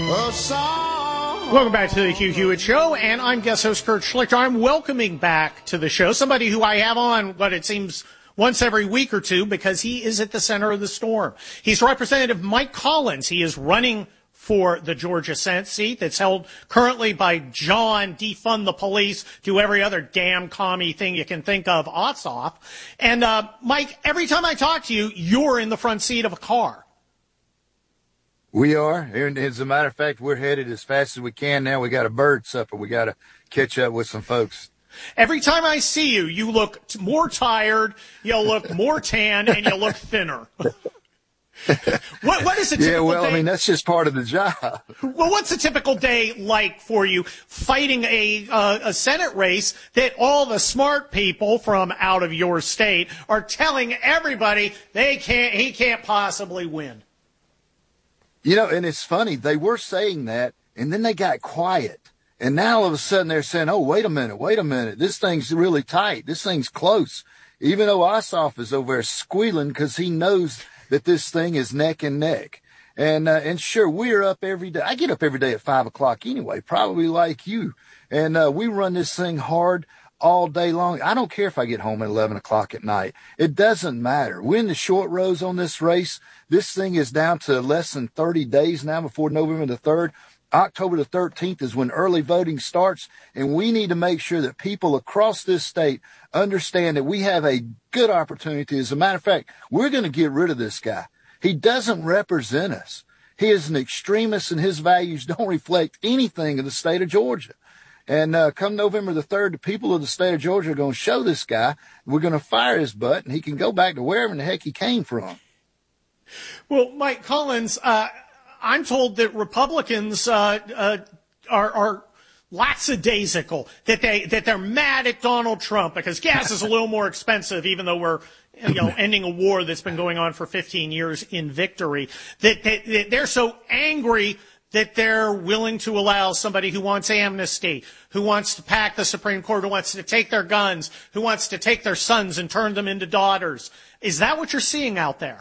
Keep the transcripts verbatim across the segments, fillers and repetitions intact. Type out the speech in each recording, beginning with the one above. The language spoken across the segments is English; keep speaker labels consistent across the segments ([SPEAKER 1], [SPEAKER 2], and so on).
[SPEAKER 1] Welcome back to the Hugh Hewitt Show, and I'm guest host Kurt Schlichter. I'm welcoming back to the show somebody who I have on, but it seems once every week or two, because he is at the center of the storm. He's Representative Mike Collins. He is running for the Georgia Senate seat that's held currently by John Defund the Police, do every other damn commie thing you can think of, Ossoff. And, uh, Mike, every time I talk to you, you're in the front seat of a car.
[SPEAKER 2] We are. And as a matter of fact, we're headed as fast as we can now. We got a bird supper. We got to catch up with some folks.
[SPEAKER 1] Every time I see you, you look t- more tired, you look more tan, and you look thinner. What, what is a typical
[SPEAKER 2] Yeah, well,
[SPEAKER 1] day?
[SPEAKER 2] I mean, that's just part of the job.
[SPEAKER 1] Well, what's a typical day like for you fighting a uh, a Senate race that all the smart people from out of your state are telling everybody they can't, he can't possibly win?
[SPEAKER 2] You know, and it's funny. They were saying that, and then they got quiet. And now all of a sudden they're saying, oh, wait a minute, wait a minute. This thing's really tight. This thing's close. Even though Ossoff is over there squealing because he knows that this thing is neck and neck. And, uh, and sure, we're up every day. I get up every day at five o'clock anyway, probably like you. And, uh, we run this thing hard all day long. I don't care if I get home at eleven o'clock at night. It doesn't matter. We're in the short rows on this race. This thing is down to less than thirty days now before November the third. October the thirteenth is when early voting starts, and we need to make sure that people across this state understand that we have a good opportunity. As a matter of fact, we're going to get rid of this guy. He doesn't represent us. He is an extremist, and his values don't reflect anything in the state of Georgia. And uh, come November the third, the people of the state of Georgia are going to show this guy. We're going to fire his butt, and he can go back to wherever in the heck he came from.
[SPEAKER 1] Well, Mike Collins, uh, I'm told that Republicans uh, uh, are, are lackadaisical, that they that they're mad at Donald Trump because gas is a little more expensive, even though we're you know ending a war that's been going on for fifteen years in victory. That, that, that they're so angry that they're willing to allow somebody who wants amnesty, who wants to pack the Supreme Court, who wants to take their guns, who wants to take their sons and turn them into daughters. Is that what you're seeing out there?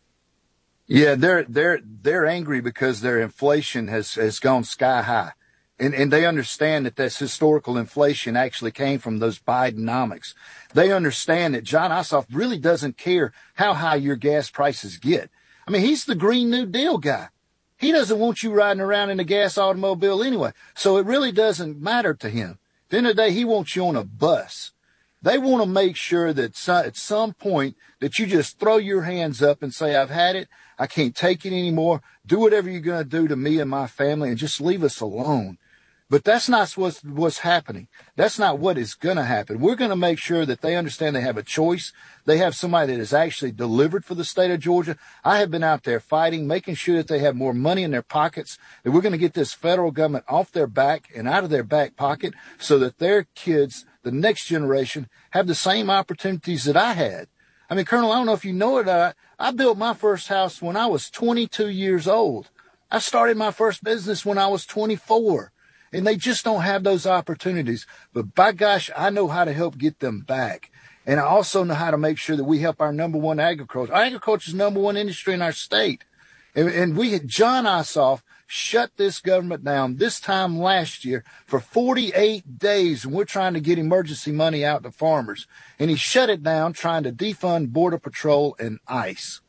[SPEAKER 2] Yeah, they're they're they're angry because their inflation has has gone sky high, and and they understand that this historical inflation actually came from those Bidenomics. They understand that John Ossoff really doesn't care how high your gas prices get. I mean, he's the Green New Deal guy. He doesn't want you riding around in a gas automobile anyway, so it really doesn't matter to him. At the end of the day, he wants you on a bus. They want to make sure that at some point that you just throw your hands up and say, I've had it. I can't take it anymore. Do whatever you're going to do to me and my family and just leave us alone. But that's not what's, what's happening. That's not what is going to happen. We're going to make sure that they understand they have a choice. They have somebody that is actually delivered for the state of Georgia. I have been out there fighting, making sure that they have more money in their pockets, that we're going to get this federal government off their back and out of their back pocket so that their kids, the next generation, have the same opportunities that I had. I mean, Colonel, I don't know if you know it, I, I built my first house when I was twenty-two years old. I started my first business when I was twenty-four. And they just don't have those opportunities. But by gosh, I know how to help get them back. And I also know how to make sure that we help our number one agriculture. Our agriculture is number one industry in our state. And, and we had John Ossoff shut this government down this time last year for forty-eight days. And we're trying to get emergency money out to farmers. And he shut it down trying to defund Border Patrol and ICE.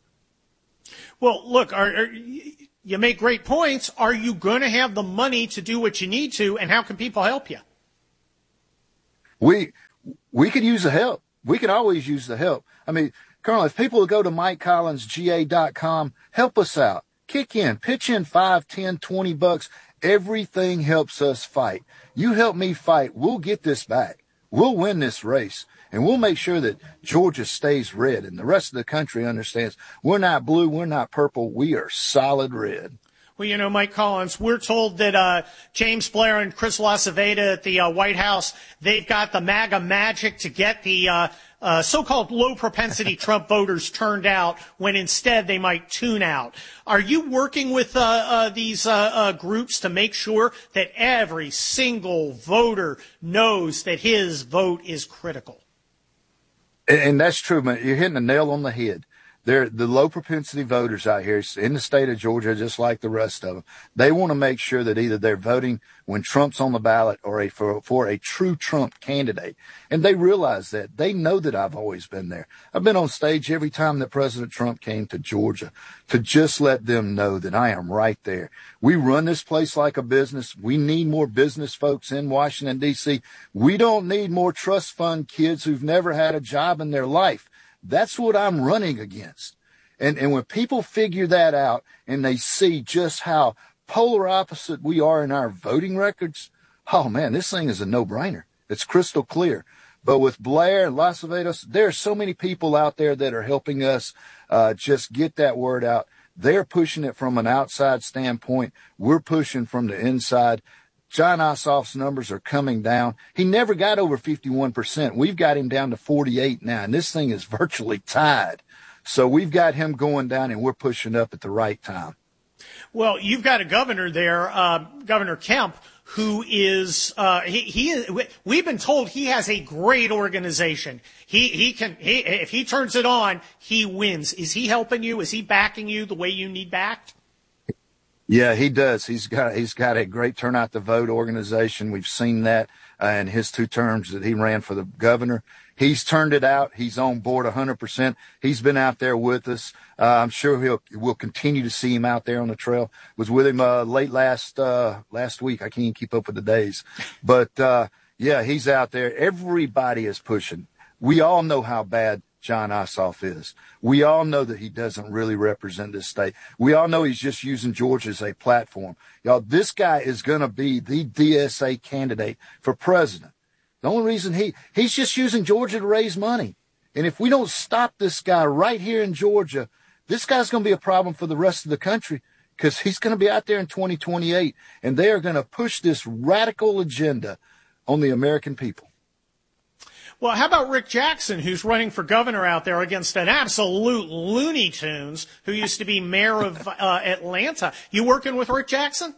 [SPEAKER 1] Well, look, are, are, you make great points. Are you going to have the money to do what you need to, and how can people help you?
[SPEAKER 2] We we could use the help. We could always use the help. I mean, Colonel, if people will go to mike collins g a dot com, help us out. Kick in, pitch in five, ten, twenty bucks. Everything helps us fight. You help me fight, we'll get this back. We'll win this race. And we'll make sure that Georgia stays red and the rest of the country understands we're not blue, we're not purple, we are solid red.
[SPEAKER 1] Well, you know, Mike Collins, we're told that uh, James Blair and Chris LaCivita at the uh, White House, they've got the MAGA magic to get the uh, uh, so-called low-propensity Trump voters turned out when instead they might tune out. Are you working with uh, uh, these uh, uh, groups to make sure that every single voter knows that his vote is critical?
[SPEAKER 2] And that's true, man. You're hitting the nail on the head. They're the low propensity voters out here in the state of Georgia, just like the rest of them. They want to make sure that either they're voting when Trump's on the ballot or a, for, for a true Trump candidate. And they realize that. They know that I've always been there. I've been on stage every time that President Trump came to Georgia to just let them know that I am right there. We run this place like a business. We need more business folks in Washington, D C. We don't need more trust fund kids who've never had a job in their life. That's what I'm running against. And and when people figure that out and they see just how polar opposite we are in our voting records, oh, man, this thing is a no-brainer. It's crystal clear. But with Blair and Las Vegas, there are so many people out there that are helping us uh, just get that word out. They're pushing it from an outside standpoint. We're pushing from the inside. Jon Ossoff's numbers are coming down. He never got over fifty-one percent. We've got him down to forty-eight now, and this thing is virtually tied. So we've got him going down, and we're pushing up at the right time.
[SPEAKER 1] Well, you've got a governor there, uh, Governor Kemp, who is uh, he, he is, we've been told he has a great organization. He he can he, if he turns it on, he wins. Is he helping you? Is he backing you the way you need backed?
[SPEAKER 2] Yeah, he does. He's got he's got a great turnout to vote organization. We've seen that uh, in his two terms that he ran for the governor. He's turned it out. He's on board one hundred percent. He's been out there with us. Uh, I'm sure he'll we'll continue to see him out there on the trail. Was with him uh, late last uh, last week. I can't even keep up with the days, but uh, yeah, he's out there. Everybody is pushing. We all know how bad Jon Ossoff is. We all know that he doesn't really represent this state. We all know he's just using Georgia as a platform. Y'all, this guy is going to be the D S A candidate for president. The only reason he, he's just using Georgia to raise money. And if we don't stop this guy right here in Georgia, this guy's going to be a problem for the rest of the country because he's going to be out there in twenty twenty-eight and they are going to push this radical agenda on the American people.
[SPEAKER 1] Well, how about Rick Jackson, who's running for governor out there against an absolute Looney Tunes who used to be mayor of uh, Atlanta? You working with Rick Jackson?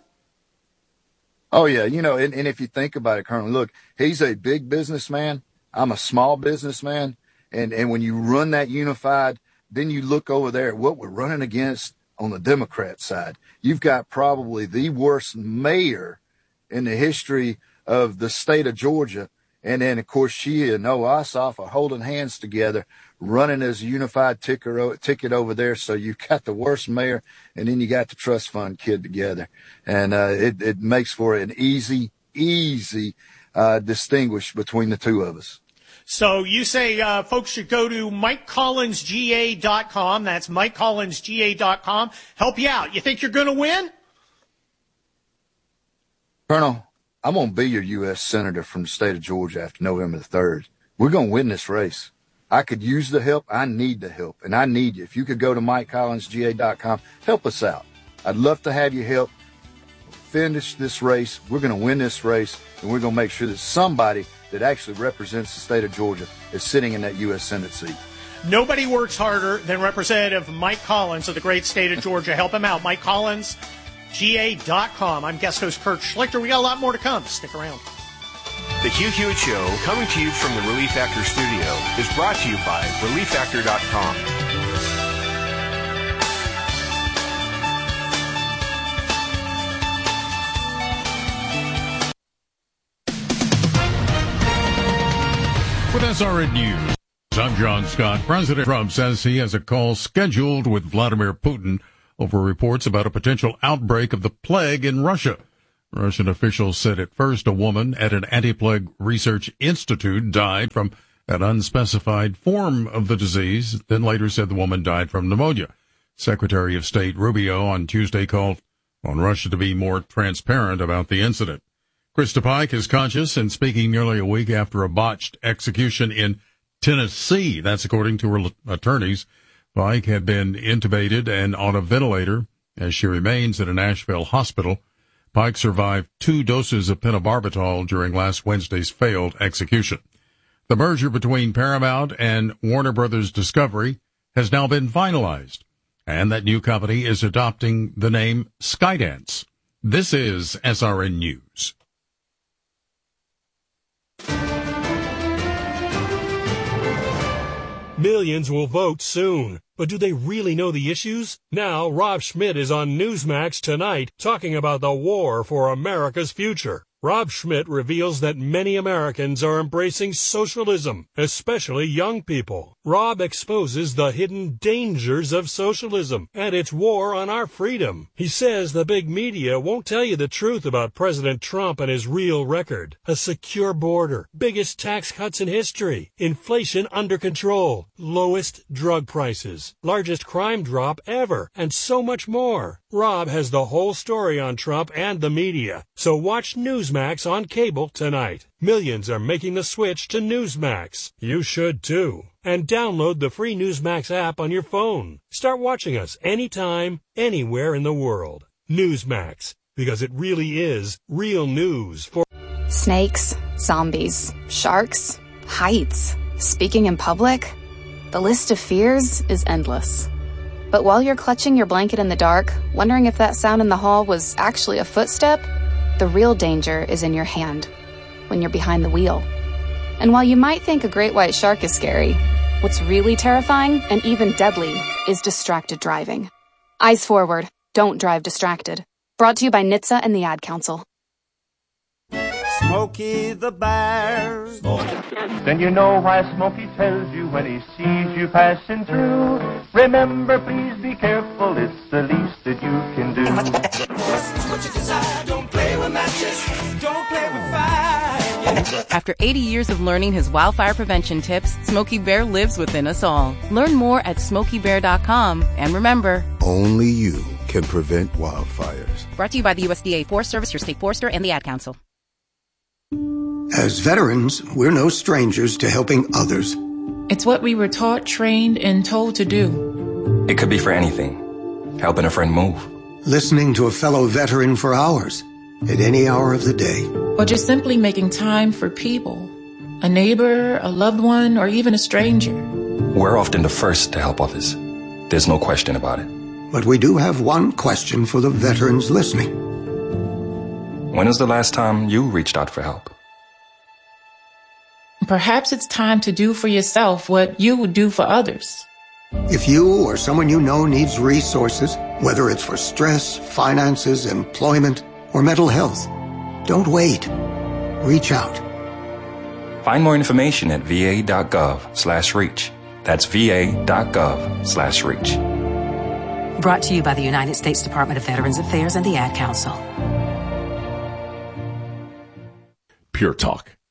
[SPEAKER 2] Oh, yeah. You know, and, and if you think about it, Colonel, look, he's a big businessman. I'm a small businessman. And, and when you run that unified, then you look over there at what we're running against on the Democrat side. You've got probably the worst mayor in the history of the state of Georgia. And then, of course, she and Noah Ossoff are holding hands together, running as a unified ticker, ticket over there. So you've got the worst mayor, and then you got the trust fund kid together. And uh, it, it makes for an easy, easy uh, distinguish between the two of us.
[SPEAKER 1] So you say uh, folks should go to Mike Collins G A dot com. That's Mike Collins G A dot com. Help you out. You think you're going to win?
[SPEAKER 2] Colonel, I'm going to be your U S Senator from the state of Georgia after November the third. We're going to win this race. I could use the help. I need the help, and I need you. If you could go to Mike Collins G A dot com, help us out. I'd love to have you help finish this race. We're going to win this race, and we're going to make sure that somebody that actually represents the state of Georgia is sitting in that U S Senate seat.
[SPEAKER 1] Nobody works harder than Representative Mike Collins of the great state of Georgia. Help him out. Mike Collins G A dot com. I'm guest host Kurt Schlichter. We got a lot more to come. Stick around.
[SPEAKER 3] The Hugh Hewitt Show, coming to you from the Relief Factor studio, is brought to you by relief factor dot com.
[SPEAKER 4] With S R N News, I'm John Scott. President Trump says he has a call scheduled with Vladimir Putin over reports about a potential outbreak of the plague in Russia. Russian officials said at first a woman at an anti-plague research institute died from an unspecified form of the disease, then later said the woman died from pneumonia. Secretary of State Rubio on Tuesday called on Russia to be more transparent about the incident. Krista Pike is conscious and speaking nearly a week after a botched execution in Tennessee. That's according to her attorneys. Pike had been intubated and on a ventilator as she remains at a Nashville hospital. Pike survived two doses of pentobarbital during last Wednesday's failed execution. The merger between Paramount and Warner Brothers Discovery has now been finalized, and that new company is adopting the name Skydance. This is S R N News.
[SPEAKER 5] Millions will vote soon. But do they really know the issues? Now, Rob Schmidt is on Newsmax tonight talking about the war for America's future. Rob Schmidt reveals that many Americans are embracing socialism, especially young people. Rob exposes the hidden dangers of socialism and its war on our freedom. He says the big media won't tell you the truth about President Trump and his real record. A secure border, biggest tax cuts in history, inflation under control, lowest drug prices, largest crime drop ever, and so much more. Rob has the whole story on Trump and the media. So watch Newsmax on cable tonight. Millions are making the switch to Newsmax. You should too. And download the free Newsmax app on your phone. Start watching us anytime, anywhere in the world. Newsmax, because it really is real news for
[SPEAKER 6] snakes, zombies, sharks, heights, speaking in public. The list of fears is endless. But while you're clutching your blanket in the dark, wondering if that sound in the hall was actually a footstep, the real danger is in your hand, when you're behind the wheel. And while you might think a great white shark is scary, what's really terrifying and even deadly is distracted driving. Eyes forward, don't drive distracted. Brought to you by N H T S A and the Ad Council.
[SPEAKER 7] Smokey the Bear.
[SPEAKER 8] Then you know why Smokey tells you when he sees you passing through. Remember, please be careful, it's the least that you can do.
[SPEAKER 7] What you desire, don't play with matches, don't play with fire.
[SPEAKER 9] After eighty years of learning his wildfire prevention tips, Smokey Bear lives within us all. Learn more at smokey bear dot com. And remember,
[SPEAKER 10] only you can prevent wildfires.
[SPEAKER 9] Brought to you by the U S D A Forest Service, your state forester, and the Ad Council.
[SPEAKER 11] As veterans, we're no strangers to helping others.
[SPEAKER 12] It's what we were taught, trained, and told to do.
[SPEAKER 13] It could be for anything. Helping a friend move.
[SPEAKER 11] Listening to a fellow veteran for hours, at any hour of the day.
[SPEAKER 12] Or just simply making time for people. A neighbor, a loved one, or even a stranger.
[SPEAKER 13] We're often the first to help others. There's no question about it.
[SPEAKER 11] But we do have one question for the veterans listening.
[SPEAKER 13] When was the last time you reached out for help?
[SPEAKER 12] Perhaps it's time to do for yourself what you would do for others.
[SPEAKER 11] If you or someone you know needs resources, whether it's for stress, finances, employment, or mental health, don't wait. Reach out.
[SPEAKER 13] Find more information at va.gov slash reach. That's va.gov slash reach.
[SPEAKER 14] Brought to you by the United States Department of Veterans Affairs and the Ad Council.
[SPEAKER 15] Pure Talk.